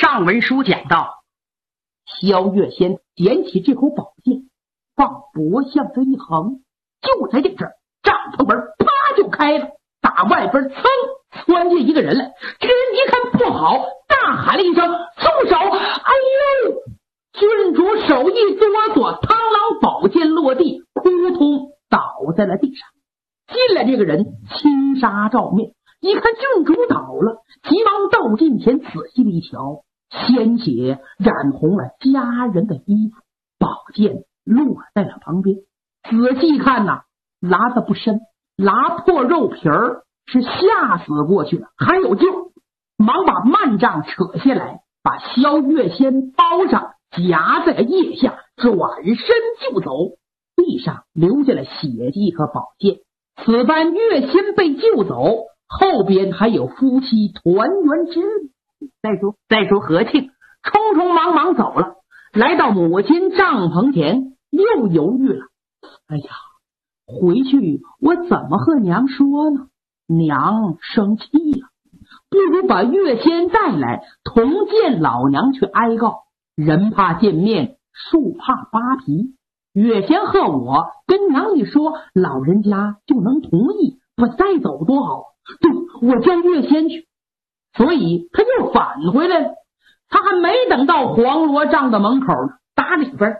上文书讲到，萧月仙捡起这口宝剑，往脖向这一横，就在这阵儿，帐篷门啪就开了，打外边噌窜进一个人来。这人一看不好，大喊了一声：“住手！”哎呦！郡主手一哆嗦，螳螂宝剑落地，扑通倒在了地上。进来这个人青纱罩面，一看郡主倒了，急忙到近前仔细的一瞧，鲜血染红了家人的衣服，宝剑落在了旁边。仔细看呐，拉得不深，拉破肉皮儿，是吓死过去了，还有救。忙把幔帐扯下来，把萧月仙包上，夹在腋下，转身就走。地上留下了血迹和宝剑。此番月仙被救走，后边还有夫妻团圆之日。再说何庆匆匆忙忙走了，来到母亲帐篷前，又犹豫了。哎呀，回去我怎么和娘说呢？娘生气了，不如把月仙带来，同见老娘去哀告。人怕见面，树怕扒皮。月仙和我跟娘一说，老人家就能同意，我再走多好。对，我叫月仙去。所以他又返回来了。他还没等到黄罗帐的门口呢，打里边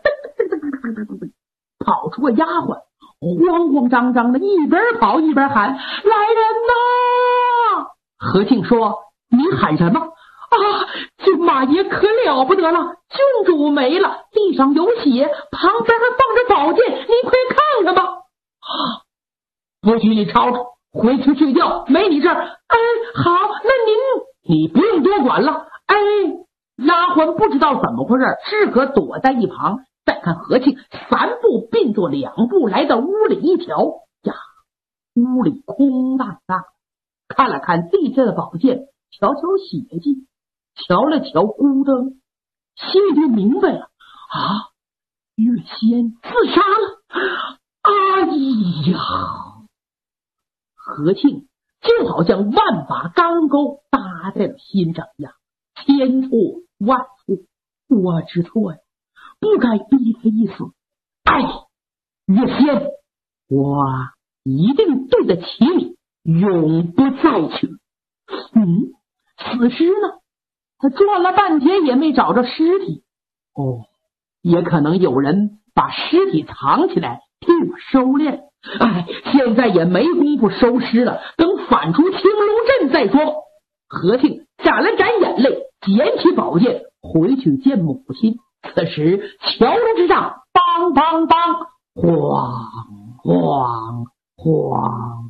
跑出个丫鬟，慌慌张张的，一边跑一边喊：“来人呐！”何庆说：“你喊什么？”啊，这马爷可了不得了，郡主没了，地上有血，旁边还放着宝剑，你快看看吧。啊，不许你吵吵，回去睡觉，没你事儿。哎，好，那你不用多管了。哎，丫鬟不知道怎么回事，只可躲在一旁。再看何庆3步并作2步来到屋里一瞧呀，屋里空荡荡，看了看地下的宝剑，瞧瞧血迹，瞧了瞧孤灯，心里就明白了啊，月仙自杀了。哎呀，何庆就好像万把钢钩搭在了心上一样，千错万错，我知错呀，不该逼他一死。哎，月仙，我一定对得起你，永不再娶。死尸呢？他转了半天也没找着尸体。哦，也可能有人把尸体藏起来替我收敛。哎，现在也没工夫收尸了，等返出青龙镇再说。何庆眨了眨眼泪，捡起宝剑回去见母亲。此时桥楼之上，梆梆梆，晃晃晃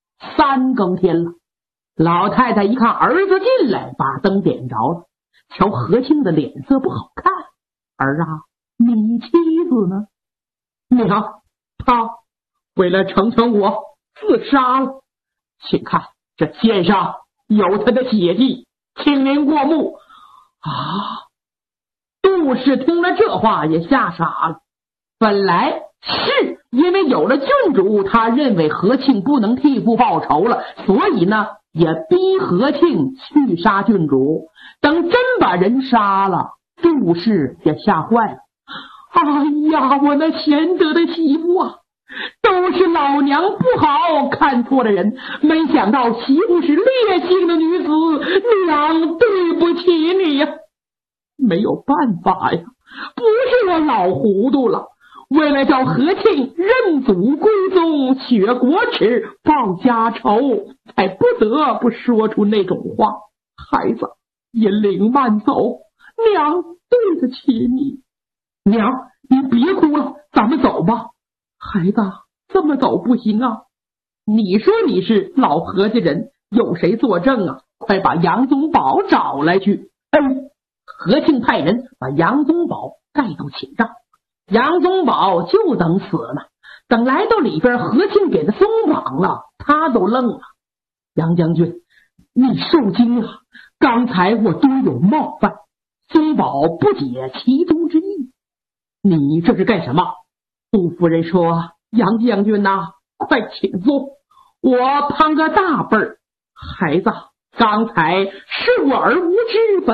，3更天了。老太太一看儿子进来，把灯点着了，瞧何庆的脸色不好看。儿啊，你妻子呢？娘，她为了成全我自杀了。请看这剑上有她的血迹，请您过目。啊！杜氏听了这话也吓傻了。本来是因为有了郡主，他认为何庆不能替父报仇了，所以呢也逼何庆去杀郡主。等真把人杀了，杜氏也吓坏了。哎呀，我那贤德的媳妇啊，都是老娘不好，看错了人，没想到媳妇是烈性的女子，娘对不起你呀。没有办法呀，不是我老糊涂了，为了叫何庆认祖归宗，雪国耻，报家仇，才不得不说出那种话。孩子，引领慢走，娘对得起你。娘，你别哭了，咱们走吧。孩子，这么走不行啊。你说你是老何家人，有谁作证啊？快把杨宗保找来去。何庆派人把杨宗保带到寝帐，杨宗保就等死呢。等来到里边，何庆给他松绑了，他都愣了。杨将军，你受惊了，刚才我多有冒犯，宗保不解其中之意。你这是干什么？杜夫人说：杨将军呐，快请坐，我攀个大辈儿。孩子，刚才是我儿无知，